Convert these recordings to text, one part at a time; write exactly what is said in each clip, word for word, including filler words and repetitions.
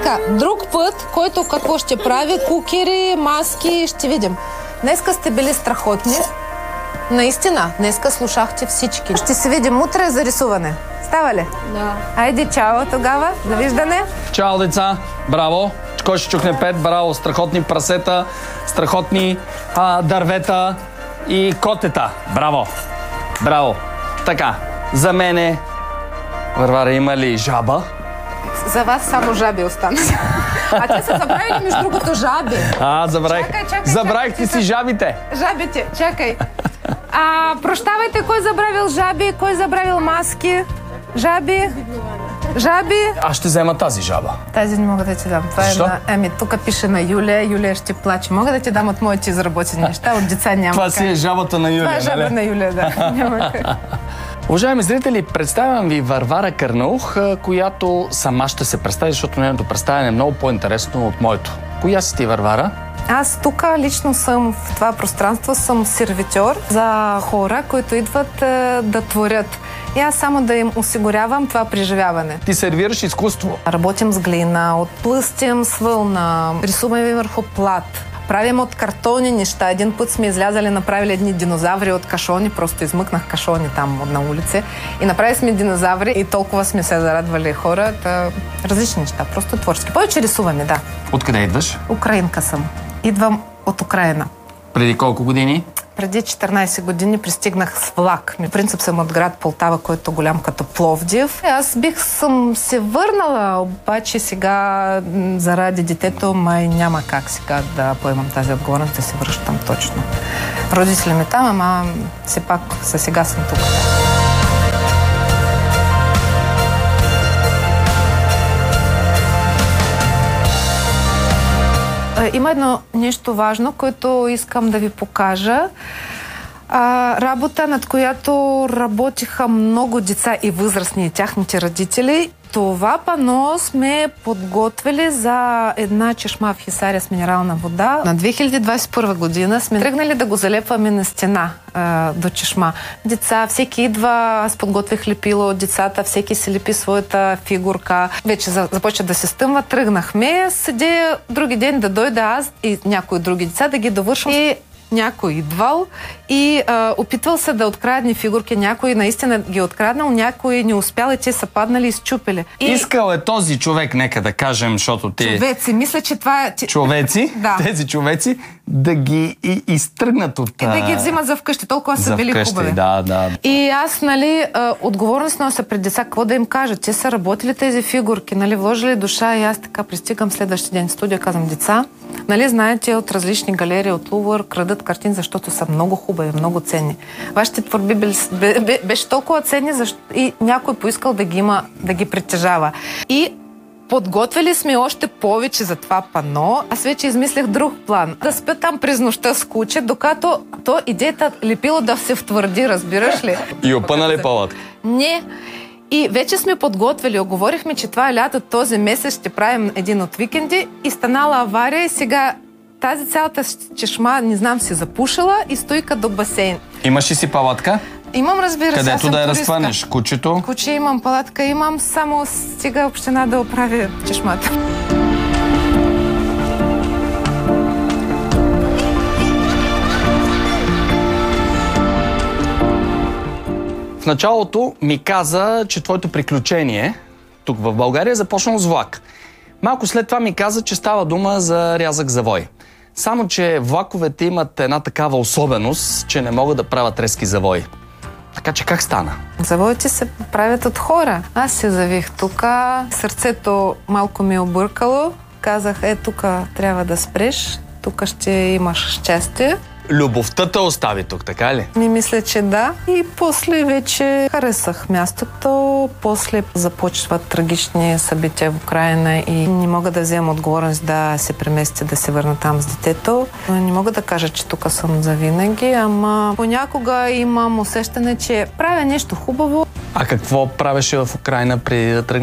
така, друг път, който какво ще прави, кукери, маски, ще видим. Днеска сте били страхотни. Наистина, днеска слушахте всички. Ще се видим утре за рисуване. Става ли? Да. Айде, чао тогава. Довиждане. Чао, деца. Браво. Кой ще чукне пет? Браво. Страхотни прасета, страхотни а, дървета и котета. Браво. Браво. Така, за мене, Варвара, има ли жаба? За вас само жаби остана. А те са забравили, между другото, жаби. А, забравих. Чакай, чакай, Забравихте чакай, си жабите. Жабите, чакай. А, прощавайте, кой забравил жаби, кой забравил маски? Жаби? Жаби? Аз ще взема тази жаба. Тази не мога да ти дам. Това Защо? е на... Еми, тук пише на Юлия. Юлия ще плаче. Мога да ти дам от моите изработени неща. От деца няма. Това си е жабата на Юлия, Това е жаба нали? на Юлия, да. Няма как. Уважаеми зрители, представям ви Варвара Карнаух, която сама ще се представи, защото нейното представяне е много по-интересно от моето. Коя си ти, Варвара? Аз тук лично съм в това пространство, съм сервитьор за хора, които идват е, да творят. И аз само да им осигурявам това преживяване. Ти сервираш изкуство. Работим с глина, отплъстим с вълна, рисуваме върху плат. Правим от картони неща. Един път сме излязали, направили едни динозаври от кашони, просто измъкнах кашони там на улица и направили сме динозаври и толкова сме се зарадвали хората. Различни неща, просто творчески. Повече рисуваме, да. Откъде идваш? Украинка съм. Идвам от Украина. Преди колко години? Преди четиринайсет години пристигнах с влак. В принцип съм от град Полтава, който е голям като Пловдив. Аз бих съм се върнала, обаче сега заради детето май няма как сега да поемам тази отговорност, да се връщам точно. Родители ми там, ама все пак за сега съм тук. Има едно нещо важно, което искам да ви покажа. А, работа, над която работиха много деца и възрастни и тяхните родители. Това пано сме подготвили за една чешма в Хисаря с минерална вода. На две хиляди двадесет и първа година сме тръгнали да го залепваме на стена а, до чешма. Деца, всеки идва, аз подготвих лепило от децата, всеки си лепи своята фигурка. Вече започва да се стъмва, тръгнахме. Седя други ден да дойда аз и някои други деца да ги довършвам. И някой идвал и а, опитвал се да открадне фигурки. Някой наистина ги откраднал, някой не успял и те са паднали и изчупили. И... Искал е този човек, нека да кажем, защото ти... Човеци, мисля, че това е... Човеци, да. Тези човеци, да ги и, изтръгнат от... И да ги взимат за вкъщи, толкова са били вкъщи, хубави. Да, да. И аз, нали, отговорност нося пред деца, какво да им кажа? Те са работили тези фигурки, нали, вложили душа и аз така пристигам следващия ден в студия, казвам, деца, нали, знаете, от различни галерии, от Лувър, крадат картини, защото са много хубави, много ценни. Вашите творби бе, беше толкова ценни, защо... и някой поискал да ги има, да ги притежава. И подготвили сме още повече за това пано. Аз вече измислих друг план. Да спя там през нощта с куче, докато то идеята лепило да се втвърди, разбираш ли? И опънали палатка? Не. И вече сме подготвили, оговорихме, че това е лято, този месец ще правим един от викенди и станала авария и сега тази цялата чешма, не знам, се запушила и стойка до басейн. Имаш ли си палатка? Имам, разбира се. Където да я разхванеш? Кучето? Куче имам, палатка имам, само стига община да оправи чешмата. В началото ми каза, че твоето приключение тук в България е започнало с влак. Малко след това ми каза, че става дума за рязък завой. Само, че влаковете имат една такава особеност, че не могат да правят резки завои. Така че как стана? Завоите се правят от хора. Аз се завих тук, сърцето малко ми е объркало. Казах, е, тук трябва да спреш, тук ще имаш щастие. Любовта те остави тук, така ли? Ми мисля, че да. И после вече харесах мястото. После започват трагични събития в Украина и не мога да взема отговорност да се преместя, да се върна там с детето. Не мога да кажа, че тук съм завинаги, ама понякога имам усещане, че правя нещо хубаво. А какво правеше в Украина преди да тръгнеш?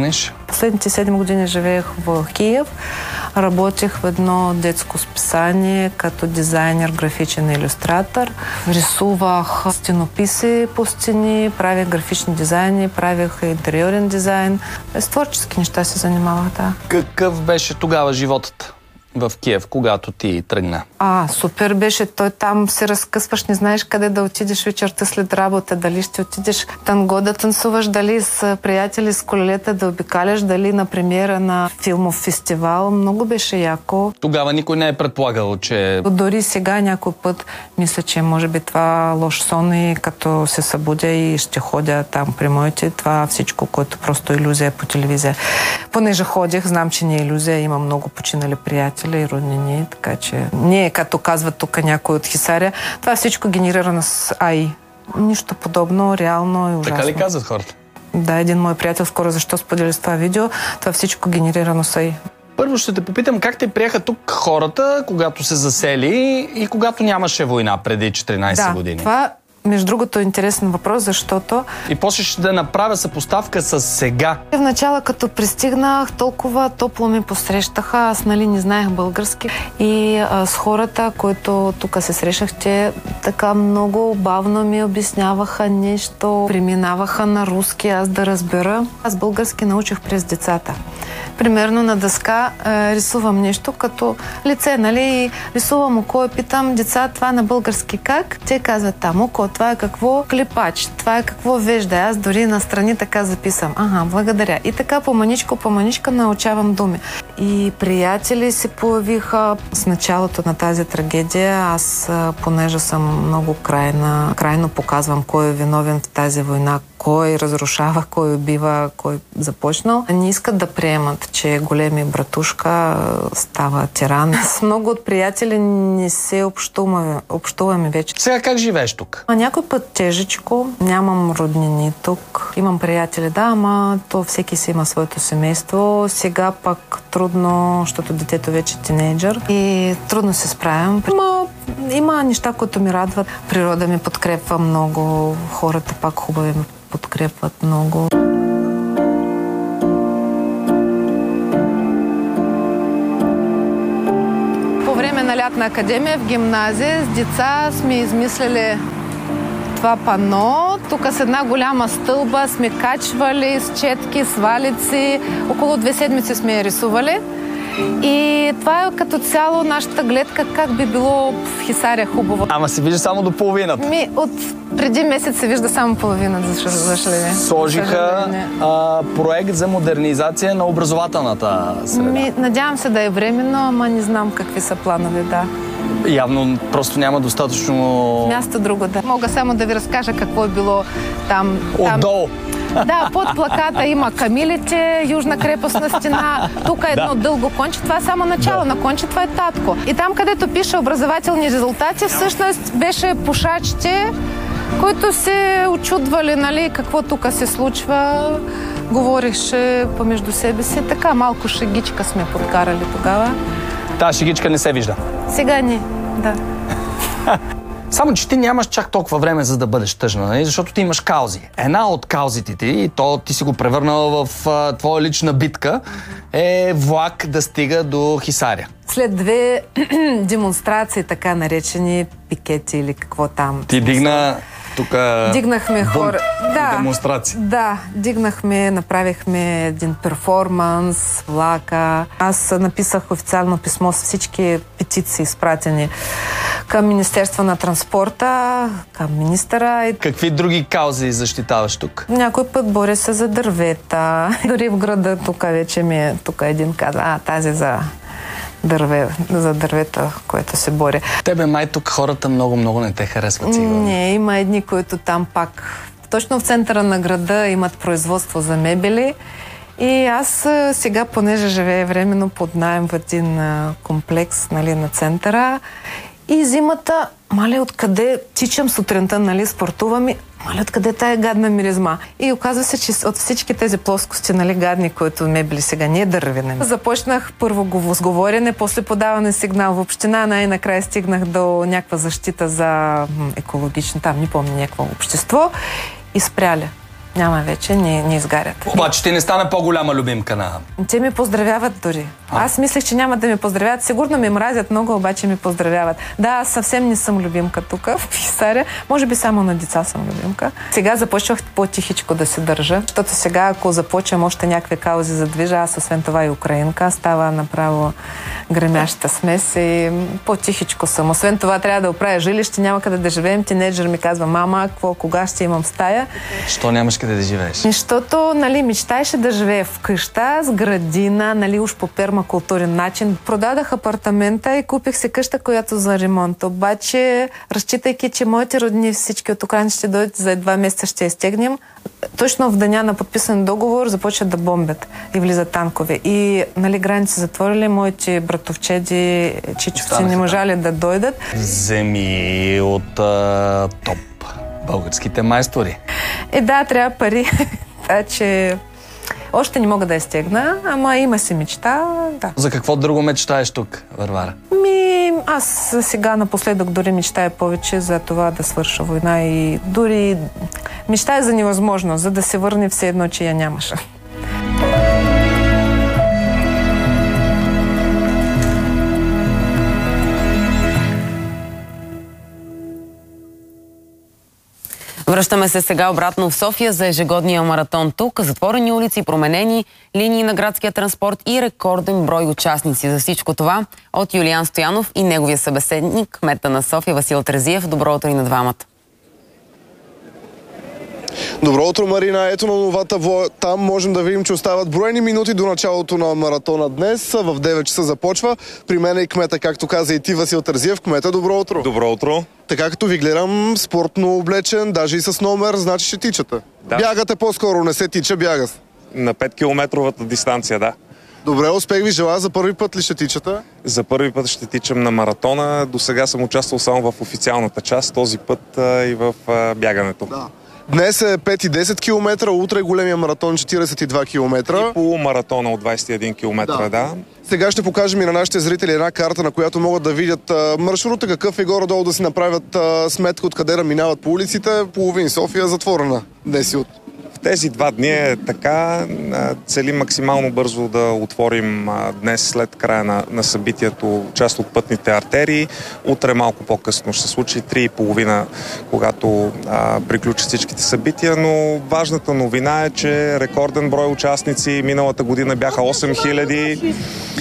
Последните седем години живеех в Киев. Работех в едно детско списание като дизайнер, графичен илюстратор. Рисувах стенописи по стени, правих графични дизайни, правих интериорен дизайн. С творчески неща се занимавах, да. Какъв беше тогава животът в Киев, когато ти тръгна? А, супер беше. Той там се разкъсваш, не знаеш къде да отидеш вечерта след работа. Дали ще отидеш танго да танцуваш, дали с приятели, с колелета да обикаляш, дали на премиера на филмов фестивал. Много беше яко. Тогава никой не е предполагал, че... Дори сега някой път мисля, че може би това лош сон и като се събудя и ще ходя там при моите, това всичко, което просто илюзия по телевизия. Понеже ходих, знам, че не е илюзия, има много починали приятели и роднини, така че не, като казват тук някой от Хисаря, това всичко генерирано с ей ай. Нищо подобно, реално и ужасно. Така ли казват хората? Да, един мой приятел скоро защо сподели с това видео, това всичко генерирано с ей ай. Първо ще те попитам как те приеха тук хората, когато се засели и когато нямаше война преди четиринайсет да, години. Това между другото е интересен въпрос, защото... И после ще да направя съпоставка с сега. В начало, като пристигнах, толкова топло ме посрещаха. Аз, нали, не знаех български. И а, с хората, които тук се срещахте, така много бавно ми обясняваха нещо. Преминаваха на руски, аз да разбера. Аз български научих през децата. Примерно на дъска е, рисувам нещо като лице, нали, и рисувам око и питам деца, това на български как? Те казват там око, това е какво клепач, това е какво вежда. Аз дори настрани така записам. Ага, благодаря. И така по маничко, по маничка научавам думи. И приятели се появиха с началото на тази трагедия. Аз, понеже съм много крайна, крайно показвам кой е виновен в тази война, кой разрушава, кой убива, кой започнал. Не искат да приемат, че големи братушка става тиран. С много от приятели не се общуваме, общуваме вече. Сега как живееш тук? А някой път тежечко, нямам роднини тук. Имам приятели, да, ама то всеки си има своето семейство. Сега пак трудно, защото детето вече е тинейджър и трудно се справям. Има, има неща, които ми радват. Природа ми подкрепва много, хората пак хубави ми подкрепват много. По време на лятна академия в гимназия с деца сме измислили това пано. Тук с една голяма стълба сме качвали с четки, с валици. Около две седмици сме я рисували. И това е като цяло нашата гледка как би било в Хисаря хубаво. Ама се вижда само до половината. Ми, от преди месец се вижда само половината, за съжаление. Сложиха а, проект за модернизация на образователната среда. Ми, надявам се да е временно, ама не знам какви са планове, да. Явно просто няма достатъчно... Място друго, да. Мога само да ви разкажа какво е било там. Отдолу. Да, под плаката има камилите, южна крепостна стена. Тук е едно да. дълго конче. Това е само начало да. на конче, това е татко. И там, където пише образователни резултати, всъщност беше пушачите, които се очудвали, нали, какво тук се случва. Говореше помежду себе си. Така, малко шегичка сме подкарали тогава. Та шегичка не се вижда. Сега не, да. Само, че ти нямаш чак толкова време, за да бъдеш тъжна, нали? Защото ти имаш каузи. Една от каузите ти, и то ти си го превърнала в а, твоя лична битка, е влак да стига до Хисаря. След две демонстрации, така наречени пикети или какво там. Ти дигна тук... Дигнахме хора. Да, демонстрации. Да, дигнахме, направихме един перформанс, влака. Аз написах официално писмо с всички петиции, изпратени към Министерство на транспорта, към министъра. Какви други каузи защитаваш тук? Някой път боря се за дървета. Дори в града тук вече ми е, тук един каза, а тази за... Дърве, за дървета, което се бори. Тебе май тук хората много-много не те харесват, сигурно. Не, има едни, които там пак точно в центъра на града имат производство за мебели. И аз сега, понеже живея временно под наем в един комплекс, нали, на центъра, и зимата, мале, откъде тичам сутринта, нали, спортувам и мале, откъде тая гадна миризма. И оказва се, че от всички тези плоскости, нали, гадни, които мебели сега, не е дървена. Започнах първо го сговорене, после подаване сигнал в община, най-накрая стигнах до някаква защита за екологично, там не помня, някакво общество и спряля. Няма вече, не, не изгарят. Обаче ти не стана по-голяма любимка на... Те ми поздравяват дори. А? Аз мислех, че няма да ми поздравяват. Сигурно ми мразят много, обаче ми поздравяват. Да, аз съвсем не съм любимка тук в Хисаря. Може би само на деца съм любимка. Сега започвах по-тихичко да се държа, защото сега, ако започвам още някакви каузи за движа, аз освен това и украинка, става направо гремяща смес и по-тихичко съм. Освен това трябва да оправя жилище, няма къде да живеем. Тинейджър ми казва: мама, какво, кога ще имам стая? Що нямаш къде да живееш? Защото, нали, мечтаеше да живее в къща с градина, нали, уж по пермакултурен начин. Продадах апартамента и купих си къща, която за ремонт. Обаче, разчитайки, че моите родни всички от Украина ще дойдат, за два месеца ще изтегнем, точно в деня на подписан договор започват да бомбят и влизат танкове. И, нали, граници затворили, моите братовчеди, чичовци не можали да дойдат. Вземи от а, топ българските майстори. Е, да, трябва пари. Така че още не мога да я стегна, ама има си мечта, да. За какво друго мечтаеш тук, Варвара? Ми, аз сега напоследък дори мечтая повече за това да свърша война и дори мечтая за невъзможно, за да се върне все едно, че я нямаше. Връщаме се сега обратно в София за ежегодния маратон тук. Затворени улици, променени линии на градския транспорт и рекорден брой участници. За всичко това от Юлиан Стоянов и неговия събеседник, кмета на София Васил Терзиев. Добро утро и на двамата. Добро утро, Марина. Ето на новата влог. Там можем да видим, че остават броени минути до началото на маратона днес. В девет часа започва. При мен е и кмета, както каза и ти, Васил Терзиев. Кмета, добро утро. Добро утро. Така като ви гледам, спортно облечен, даже и с номер, значи ще тичате. Да. Бягате по-скоро, не се тича, бяга се. На петкилометровата дистанция, да. Добре, успех ви желая. За първи път ли ще тичате? За първи път ще тичам на маратона. До сега съм участвал само в официалната част, този път а, и в а, бягането. Да. Днес е пет и десет километра, утре е големия маратон четиридесет и два километра. И полумаратона от двадесет и един километра, да. да. Сега ще покажем и на нашите зрители една карта, на която могат да видят а, маршрута, какъв е горе-долу, да си направят а, сметка откъде да минават по улиците. Половин София затворена днес и от. Тези два дни е така. Целим максимално бързо да отворим а, днес след края на, на събитието част от пътните артерии. Утре малко по-късно ще се случи три и половина, когато а, приключат всичките събития, но важната новина е, че рекорден брой участници миналата година бяха осем хиляди.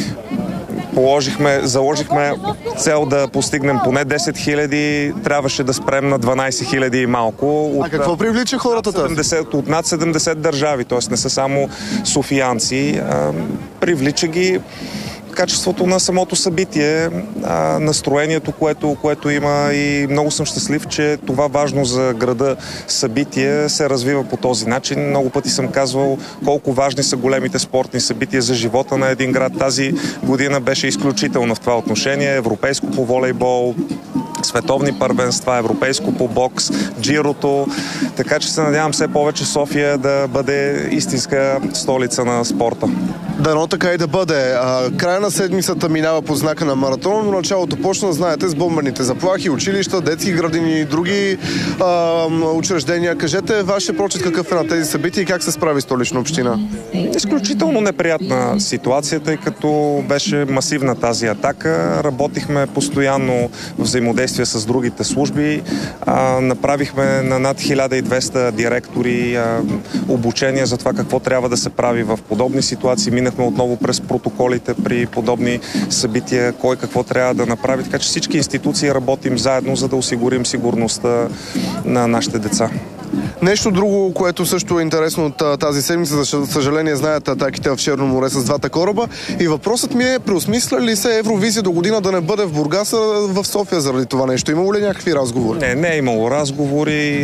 Положихме, заложихме цел да постигнем поне десет хиляди, трябваше да спрем на дванадесет хиляди и малко. От, а какво привлича хората тази? седемдесет, от над седемдесет държави, т.е. не са само софиянци. А, привлича ги качеството на самото събитие, а, настроението, което, което има, и много съм щастлив, че това важно за града събитие се развива по този начин. Много пъти съм казвал колко важни са големите спортни събития за живота на един град. Тази година беше изключителна в това отношение. Европейско по волейбол, световни първенства, европейско по бокс, джирото. Така че се надявам все повече София да бъде истинска столица на спорта. Дано така и да бъде. А, края на седмицата минава по знака на маратона, но началото почна, знаете, с бомбените заплахи, училища, детски градини и други а, учреждения. Кажете вашия прочит какъв е на тези събития и как се справи Столична община? Изключително неприятна ситуация, тъй като беше масивна тази атака. Работихме постоянно в взаимодействие с другите служби. А, направихме на над хиляда и двеста директори а, обучение за това какво трябва да се прави в подобни ситуации. Минахме отново през протоколите при подобни събития, кой какво трябва да направи. Така че всички институции работим заедно, за да осигурим сигурността на нашите деца. Нещо друго, което също е интересно от тази седмица, за съжаление знаят атаките в Черно море с двата кораба. И въпросът ми е, преосмисля ли се Евровизия до година да не бъде в Бургас, а в София заради това нещо? Имало ли някакви разговори? Не, не е имало разговори.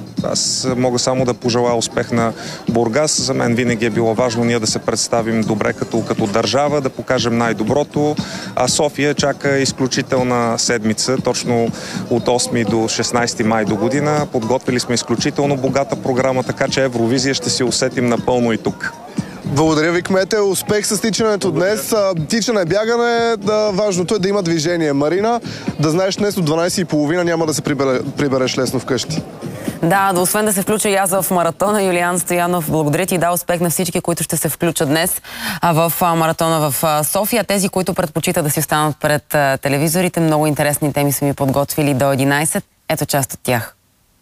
Аз мога само да пожелая успех на Бургас. За мен винаги е било важно ние да се представим добре като, като държава, да покажем най-доброто. А София чака изключителна седмица, точно от осми до шестнадесети май до година. Подготвили сме изключително богата програма, така че Евровизия ще си усетим напълно и тук. Благодаря ви, кмете. Успех с тичането днес. Тичане, бягане, да, важното е да има движение. Марина, да знаеш, днес от дванадесет и половина няма да се прибере, прибереш лесно вкъщи. Да, да, освен да се включа и аз в маратона, Юлиан Стоянов, благодаря ти и да, успех на всички, които ще се включат днес в маратона в София. Тези, които предпочитат да си останат пред телевизорите, много интересни теми са ми подготвили до единайсет. Ето част от тях.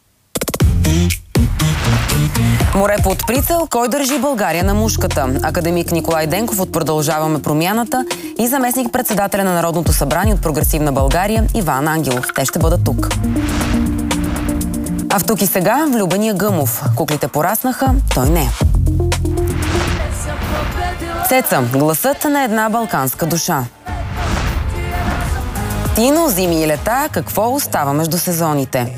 Море под прицел, кой държи България на мушката? Академик Николай Денков от Продължаваме промяната и заместник председателя на Народното събрание от Прогресивна България Иван Ангелов. Те ще бъдат тук. А в Тук и сега влюбения Гъмов. Куклите пораснаха, той не. Цеца, гласът на една балканска душа. Тино, зими и лета, какво остава между сезоните?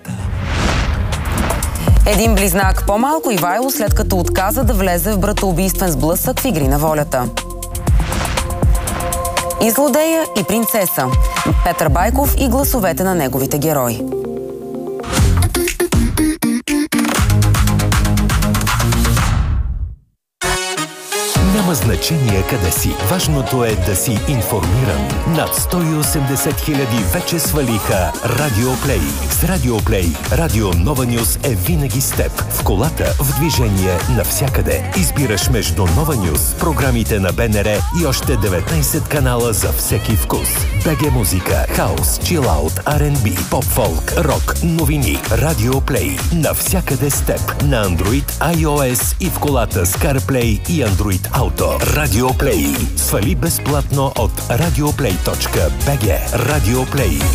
Един близнак по-малко, Ивайло, след като отказа да влезе в братоубийствен сблъсък в Игри на волята. И злодея, и принцеса. Петър Байков и гласовете на неговите герои. Няма значение къде си. Важното е да си информиран. Над сто и осемдесет хиляди вече свалиха Радио Плей. С Радио Плей Радио Нова Нюз е винаги с теб. В колата, в движение, навсякъде. Избираш между Нова Нюз, програмите на БНР и още деветнайсет канала за всеки вкус. БГ музика, хаус, чилаут, Ар енд Би, поп-фолк, рок, новини. Радио Плей. Навсякъде с теб. На Android, iOS и в колата с CarPlay и Android Auto. Радио Плей. Свали безплатно от радиоплей точка би джи. Радио Плей.